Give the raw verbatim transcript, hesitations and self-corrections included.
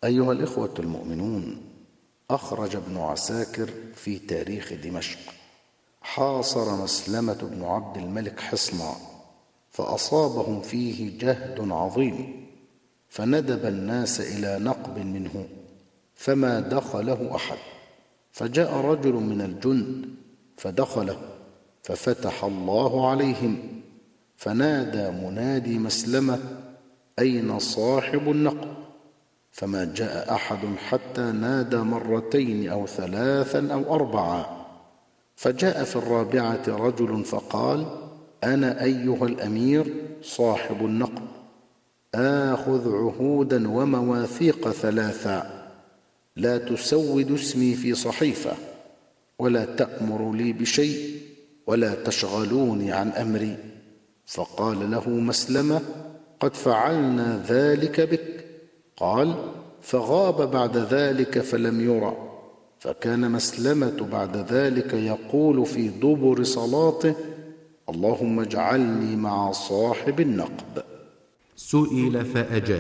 أيها الإخوة المؤمنون، أخرج ابن عساكر في تاريخ دمشق: حاصر مسلمة بن عبد الملك حصنا، فأصابهم فيه جهد عظيم، فندب الناس إلى نقب منه، فما دخله أحد. فجاء رجل من الجند فدخله، ففتح الله عليهم، فنادى منادي مسلمة: أين صاحب النقب؟ فما جاء أحد حتى نادى مرتين أو ثلاثا أو أربعا، فجاء في الرابعة رجل فقال: أنا أيها الأمير صاحب النقب، آخذ عهودا ومواثيق ثلاثا، لا تسود اسمي في صحيفة، ولا تأمر لي بشيء، ولا تشغلوني عن أمري. فقال له مسلمة: قد فعلنا ذلك بك. قال: فغاب بعد ذلك فلم يرى. فكان مسلمة بعد ذلك يقول في دبر صلاته: اللهم اجعلني مع صاحب النقب. سئل فأجاب: